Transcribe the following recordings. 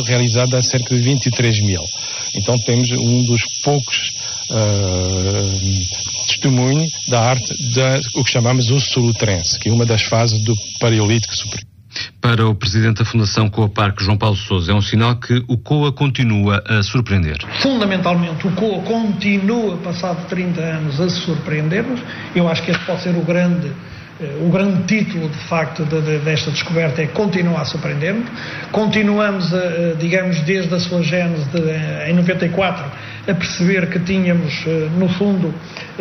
realizado há cerca de 23 mil. Então temos um dos poucos testemunhos da arte, o que chamamos o solutrense, que é uma das fases do Paleolítico Superior. Para o presidente da Fundação Coa Parque, João Paulo Sousa, é um sinal que o Coa continua a surpreender. Fundamentalmente, o Coa continua, passado 30 anos, a surpreender-nos. Eu acho que este pode ser o grande título, de facto, desta descoberta, é continuar a surpreender-nos. Continuamos, digamos, desde a sua gênese em 94, a perceber que tínhamos, no fundo,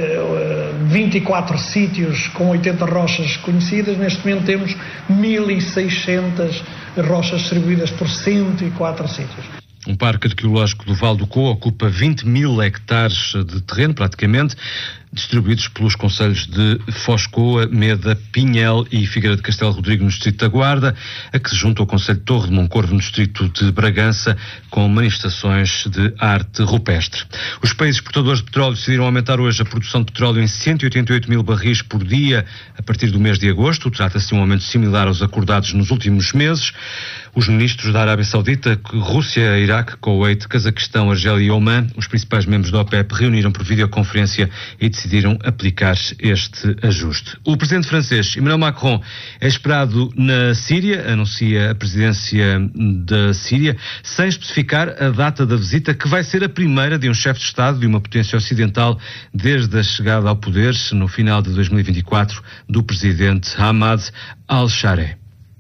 24 sítios com 80 rochas conhecidas. Neste momento temos 1.600 rochas distribuídas por 104 sítios. Um parque arqueológico do Vale do Coa ocupa 20 mil hectares de terreno, praticamente, distribuídos pelos concelhos de Foz Coa, Meda, Pinhel e Figueira de Castelo Rodrigo, no distrito da Guarda, a que se junta ao concelho de Torre de Moncorvo, no distrito de Bragança, com manifestações de arte rupestre. Os países exportadores de petróleo decidiram aumentar hoje a produção de petróleo em 188 mil barris por dia a partir do mês de agosto. Trata-se de um aumento similar aos acordados nos últimos meses. Os ministros da Arábia Saudita, Rússia, Iraque, Kuwait, Cazaquistão, Argélia e Omã, os principais membros da OPEP, reuniram por videoconferência e decidiram aplicar este ajuste. O presidente francês, Emmanuel Macron, é esperado na Síria, anuncia a presidência da Síria, sem especificar a data da visita, que vai ser a primeira de um chefe de Estado de uma potência ocidental desde a chegada ao poder, no final de 2024, do presidente Ahmad al-Shara.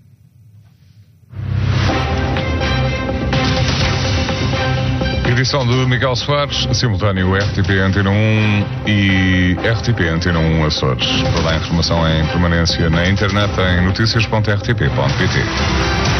Edição de Miguel Soares, simultâneo RTP Antena 1 e RTP Antena 1 Açores. Toda a informação em permanência na internet em noticias.rtp.pt.